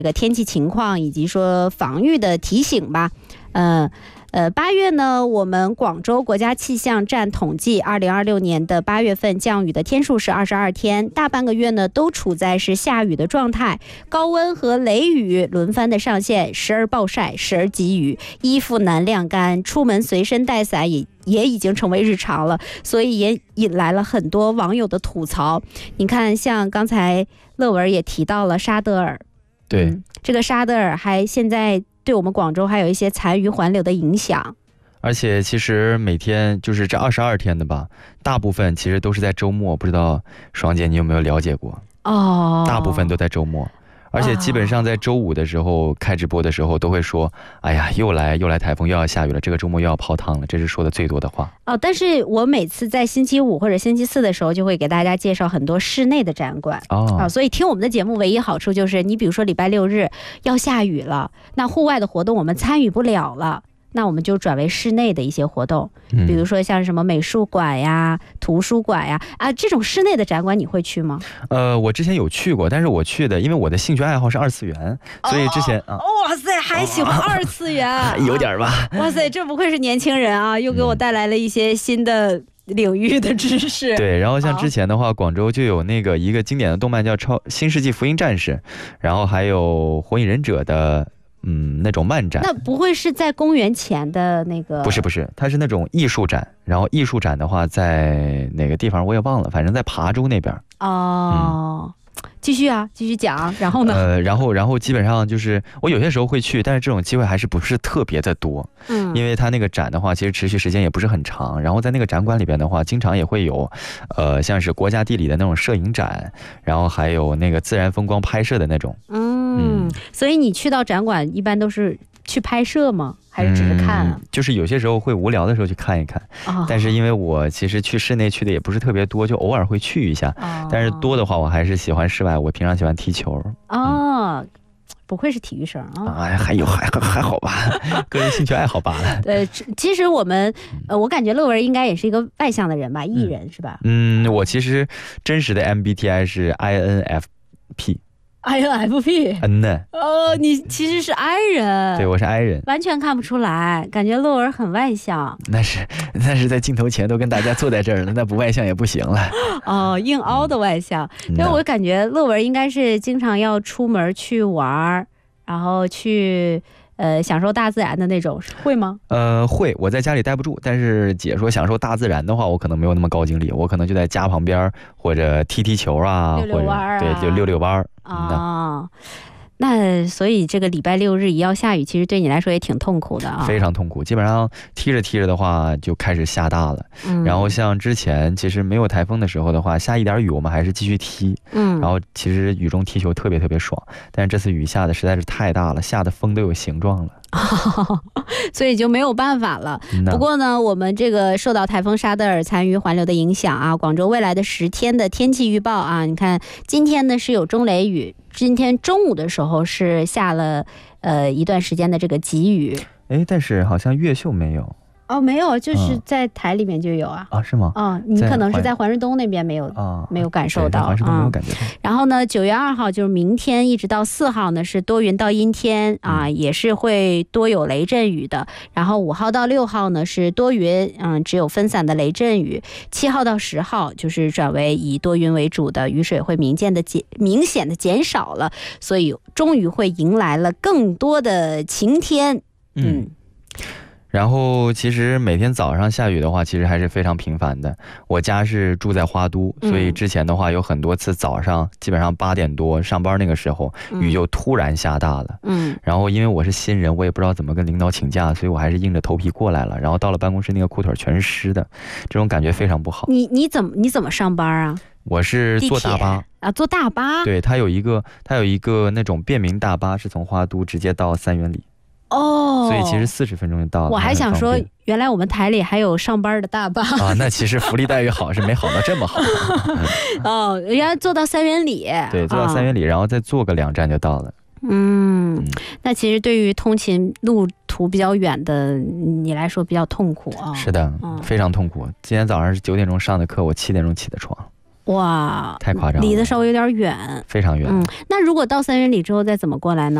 这个天气情况以及说防御的提醒吧。8月呢，我们广州国家气象站统计，2026年的8月份降雨的天数是22天，大半个月呢都处在是下雨的状态，高温和雷雨轮番的上线，时而暴晒，时而急雨，衣服难晾干，出门随身带伞也已经成为日常了，所以也引来了很多网友的吐槽。你看，像刚才乐文也提到了沙德尔， 对， 这个沙德尔还现在对我们广州还有一些残余环流的影响。 而且其实每天就是这22天的吧，大部分其实都是在周末，不知道爽姐你有没有了解过？大部分都在周末。而且基本上在周五的时候开直播的时候都会说，哎呀，又来台风，又要下雨了，这个周末又要泡汤了，这是说的最多的话。 但是我每次在星期五或者星期四的时候就会给大家介绍很多室内的展馆。所以听我们的节目唯一好处就是你比如说礼拜六日要下雨了，那户外的活动我们参与不了了，那我们就转为室内的一些活动，比如说像什么美术馆呀、图书馆呀，这种室内的展馆你会去吗？ 我之前有去过，但是我去的，因为我的兴趣爱好是2次元，所以之前哇塞，还喜欢2次元， 有点吧。 哇塞，这不愧是年轻人啊，又给我带来了一些新的领域的知识。 对，然后像之前的话，广州就有那个一个经典的动漫叫新世纪福音战士，然后还有火影忍者的那种漫展。 那不会是在公园前的那个？ 不是，它是那种艺术展，然后艺术展的话在哪个地方我也忘了，反正在琶洲那边。继续讲，然后呢？然后基本上就是我有些时候会去，但是这种机会还是不是特别的多。因为它那个展的话，其实持续时间也不是很长。然后在那个展馆里边的话，经常也会有，像是国家地理的那种摄影展，然后还有那个自然风光拍摄的那种。 所以你去到展馆一般都是去拍摄吗？还是只是看啊？ 就是有些时候会无聊的时候去看一看。但是因为我其实去室内去的也不是特别多，就偶尔会去一下。但是多的话，我还是喜欢室外。我平常喜欢踢球。 不愧是体育生啊！ 还好吧，个人兴趣爱好罢了。 其实我感觉乐文应该也是一个外向的人吧，艺人是吧？ 我其实真实的 MBTI 是 INFP。 你其实是 I 人。 对，我是 I 人， 完全看不出来，感觉乐文很外向。 那是在镜头前都跟大家坐在这儿了，那不外向也不行了。 硬凹的外向。因为我感觉乐文应该是经常要出门去玩，然后去享受大自然的那种，会吗？ 会，我在家里待不住，但是姐说享受大自然的话，我可能没有那么高精力，我可能就在家旁边或者踢球啊， 溜溜弯啊， 对，就溜溜弯那所以这个礼拜六日一要下雨，其实对你来说也挺痛苦的啊。 非常痛苦，基本上踢着的话就开始下大了。然后像之前其实没有台风的时候的话，下一点雨我们还是继续踢。然后其实雨中踢球特别爽，但是这次雨下的实在是太大了，下的风都有形状了。 所以就没有办法了。不过呢，我们这个受到台风沙德尔残余环流的影响啊，广州未来的10天的天气预报啊，你看今天呢是有中雷雨，今天中午的时候是下了一段时间的这个急雨。 但是好像越秀没有。 没有，就是在台里面就有啊。 是吗？ 你可能是在环市东那边没有感受到。 环市东没有感觉到。 然后呢，9月2号就是明天一直到4号呢是多云到阴天啊，也是会多有雷阵雨的。然后5号到6号呢是多云，只有分散的雷阵雨。7号到10号就是转为以多云为主的，雨水会明显的减少了，所以终于会迎来了更多的晴天。 然后其实每天早上下雨的话其实还是非常频繁的。我家是住在花都，所以之前的话有很多次早上基本上8点多上班那个时候雨就突然下大了。然后因为我是新人，我也不知道怎么跟领导请假，所以我还是硬着头皮过来了。然后到了办公室，那个裤腿全是湿的，这种感觉非常不好。 你怎么上班啊？ 我是坐大巴啊，坐大巴。 对，它有一个那种便民大巴，是从花都直接到3元里。所以其实40分钟就到了。 我还想说，原来我们台里还有上班的大巴那其实福利待遇好是没好到这么好。 人家坐到3元里。 对，坐到3元里，然后再坐个2站就到了。 那其实对于通勤路途比较远的你来说比较痛苦啊。 是的，非常痛苦。今天早上是9点钟上的课，我7点钟起的床。 哇， 太夸张了， 离得稍微有点远， 非常远。 那如果到3元里之后再怎么过来呢？